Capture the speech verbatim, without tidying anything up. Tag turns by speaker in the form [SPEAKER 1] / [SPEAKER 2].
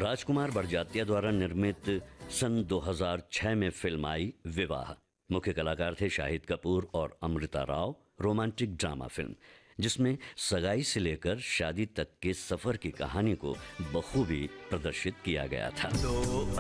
[SPEAKER 1] राजकुमार बड़जात्या द्वारा निर्मित सन दो हज़ार छह में फिल्म आई विवाह। मुख्य कलाकार थे शाहिद कपूर और Amrita Rao. Romantic drama film जिसमें सगाई से लेकर शादी तक के सफर की कहानी को बखूबी प्रदर्शित किया गया था।
[SPEAKER 2] दो